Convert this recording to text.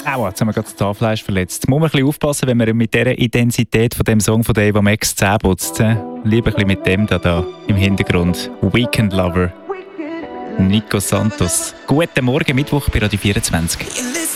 Aua, jetzt haben wir gerade das Zahnfleisch verletzt. Muss man ein bisschen aufpassen, wenn man mit dieser Intensität von dem Song von Ava Max Zähne putzt. Lieber ein bisschen mit dem da im Hintergrund. Weekend Lover. Nico Santos. Guten Morgen, Mittwoch bei Radio 24.